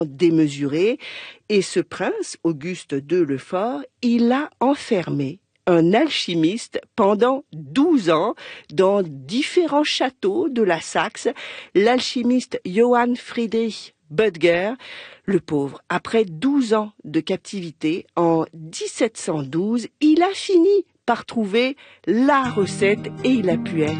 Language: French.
démesuré. Et ce prince, Auguste II le Fort, il a enfermé un alchimiste pendant 12 ans dans différents châteaux de la Saxe, l'alchimiste Johann Friedrich Böttger, le pauvre. Après 12 ans de captivité, en 1712, il a fini par trouver la recette et il a pu être